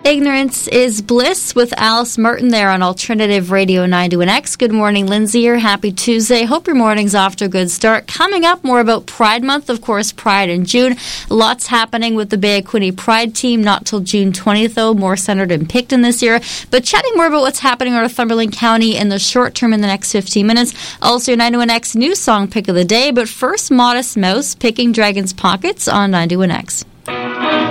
Ignorance is Bliss with Alice Martin there on Alternative Radio 91X. Good morning, Lindsay here. Happy Tuesday. Hope your morning's off to a good start. Coming up, more about Pride Month. Of course, Pride in June. Lots happening with the Bay of Quinte Pride team. Not till June 20th, though. More centered in Picton this year. But chatting more about what's happening out of Northumberland County in the short term in the next 15 minutes. Also, your 91X news song pick of the day. But first, Modest Mouse picking Dragon's Pockets on 91X.